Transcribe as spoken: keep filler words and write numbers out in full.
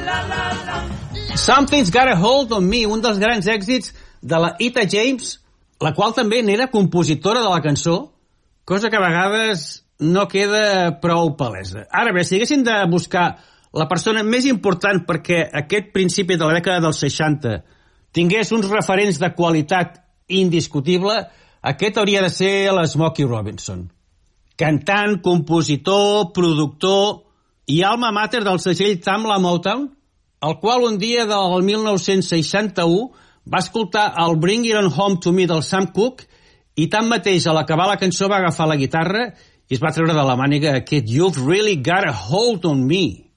Something's Got a Hold on Me, un dels grans èxits de la Etta James, la qual també n'era compositora de la cançó, cosa que a vegades no queda prou palesa. Ara bé, si haguéssim de buscar la persona més important perquè aquest principi de la dècada dels seixanta tingués uns referents de qualitat indiscutible, aquest hauria de ser l'Smokey Robinson. Cantant, compositor, productor i alma mater del segell Tamla Motown, el qual un dia del mil nou-cents seixanta-u va escoltar el Bring It On Home to Me del Sam Cooke i tanmateix a l'acabar la cançó va agafar la guitarra i es va treure de la màniga aquest You've Really Got a Hold on Me.